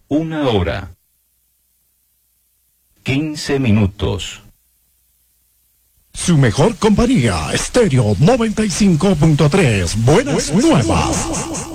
Una hora. 15 minutos. Su mejor compañía, Estéreo 95.3. Buenas nuevas.